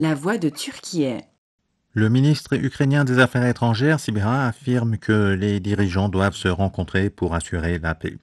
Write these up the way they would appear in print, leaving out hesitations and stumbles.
La voix de Turquie. Le ministre ukrainien des Affaires étrangères, Sybiha, affirme que les dirigeants doivent se rencontrer pour assurer la paix.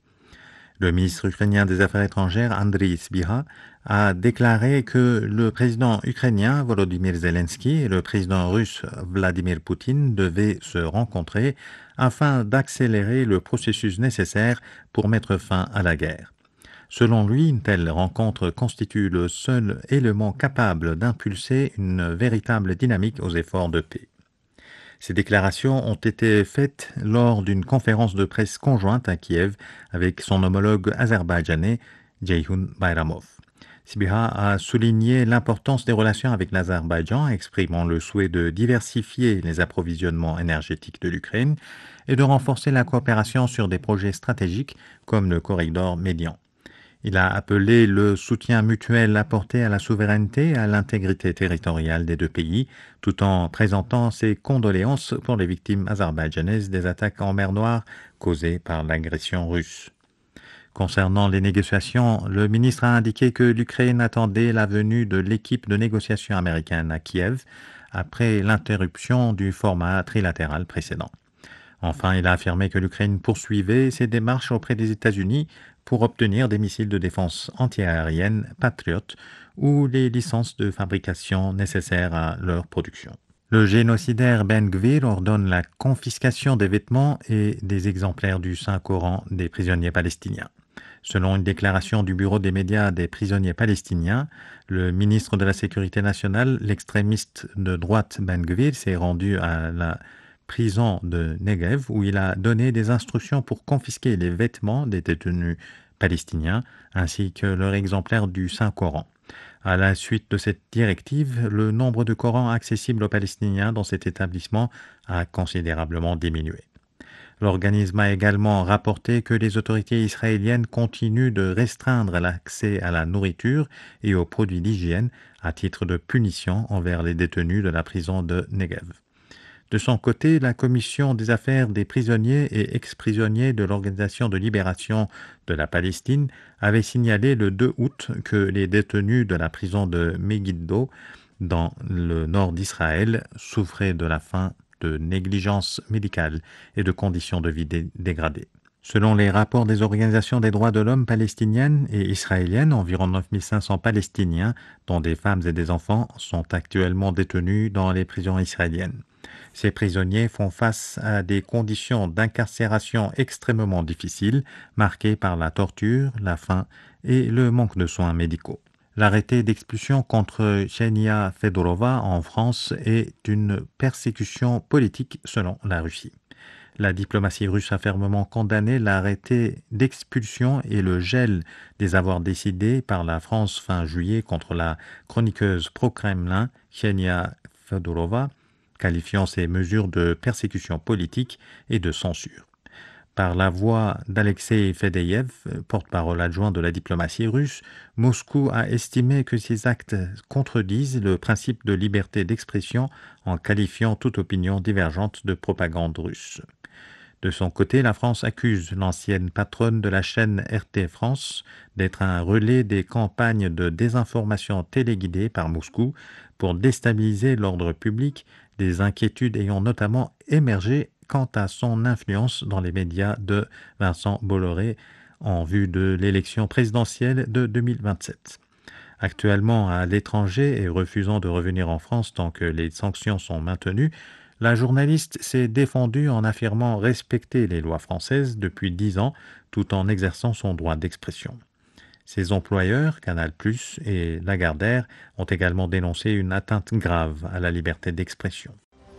Le ministre ukrainien des Affaires étrangères, Andriy Sybiha, a déclaré que le président ukrainien Volodymyr Zelensky et le président russe Vladimir Poutine devaient se rencontrer afin d'accélérer le processus nécessaire pour mettre fin à la guerre. Selon lui, une telle rencontre constitue le seul élément capable d'impulser une véritable dynamique aux efforts de paix. Ces déclarations ont été faites lors d'une conférence de presse conjointe à Kiev avec son homologue azerbaïdjanais Ceyhun Bayramov. Sybiha a souligné l'importance des relations avec l'Azerbaïdjan, exprimant le souhait de diversifier les approvisionnements énergétiques de l'Ukraine et de renforcer la coopération sur des projets stratégiques comme le corridor médian. Il a appelé le soutien mutuel apporté à la souveraineté et à l'intégrité territoriale des deux pays, tout en présentant ses condoléances pour les victimes azerbaïdjanaises des attaques en mer Noire causées par l'agression russe. Concernant les négociations, le ministre a indiqué que l'Ukraine attendait la venue de l'équipe de négociation américaine à Kiev après l'interruption du format trilatéral précédent. Enfin, il a affirmé que l'Ukraine poursuivait ses démarches auprès des États-Unis pour obtenir des missiles de défense antiaérienne Patriot ou les licences de fabrication nécessaires à leur production. Le génocidaire Ben Gvir ordonne la confiscation des vêtements et des exemplaires du Saint-Coran des prisonniers palestiniens. Selon une déclaration du bureau des médias des prisonniers palestiniens, le ministre de la Sécurité nationale, l'extrémiste de droite Ben Gvir, s'est rendu à la prison de Negev où il a donné des instructions pour confisquer les vêtements des détenus palestiniens ainsi que leur exemplaire du Saint-Coran. À la suite de cette directive, le nombre de Corans accessibles aux Palestiniens dans cet établissement a considérablement diminué. L'organisme a également rapporté que les autorités israéliennes continuent de restreindre l'accès à la nourriture et aux produits d'hygiène à titre de punition envers les détenus de la prison de Negev. De son côté, la Commission des affaires des prisonniers et ex-prisonniers de l'Organisation de libération de la Palestine avait signalé le 2 août que les détenus de la prison de Megiddo, dans le nord d'Israël, souffraient de la faim, de négligence médicale et de conditions de vie dégradées. Selon les rapports des organisations des droits de l'homme palestiniennes et israéliennes, environ 9500 Palestiniens, dont des femmes et des enfants, sont actuellement détenus dans les prisons israéliennes. Ces prisonniers font face à des conditions d'incarcération extrêmement difficiles, marquées par la torture, la faim et le manque de soins médicaux. L'arrêté d'expulsion contre Ksenia Fedorova en France est une persécution politique selon la Russie. La diplomatie russe a fermement condamné l'arrêté d'expulsion et le gel des avoirs décidés par la France fin juillet contre la chroniqueuse pro-Kremlin Ksenia Fedorova, qualifiant ces mesures de persécution politique et de censure. Par la voix d'Alexei Fedeyev, porte-parole adjoint de la diplomatie russe, Moscou a estimé que ces actes contredisent le principe de liberté d'expression en qualifiant toute opinion divergente de propagande russe. De son côté, la France accuse l'ancienne patronne de la chaîne RT France d'être un relais des campagnes de désinformation téléguidées par Moscou pour déstabiliser l'ordre public, des inquiétudes ayant notamment émergé quant à son influence dans les médias de Vincent Bolloré en vue de l'élection présidentielle de 2027. Actuellement à l'étranger et refusant de revenir en France tant que les sanctions sont maintenues, la journaliste s'est défendue en affirmant respecter les lois françaises depuis 10 ans tout en exerçant son droit d'expression. Ses employeurs, Canal+ et Lagardère, ont également dénoncé une atteinte grave à la liberté d'expression.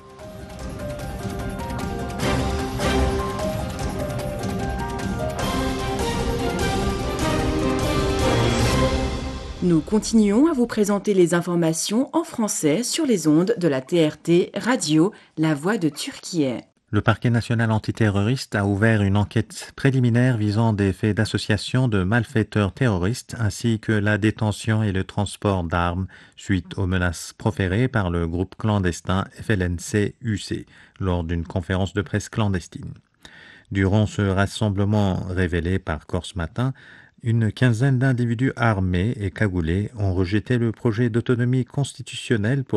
Nous continuons à vous présenter les informations en français sur les ondes de la TRT Radio, La Voix de Turquie. Le parquet national antiterroriste a ouvert une enquête préliminaire visant des faits d'association de malfaiteurs terroristes ainsi que la détention et le transport d'armes suite aux menaces proférées par le groupe clandestin FLNC-UC lors d'une conférence de presse clandestine. Durant ce rassemblement révélé par Corse Matin, une quinzaine d'individus armés et cagoulés ont rejeté le projet d'autonomie constitutionnelle pour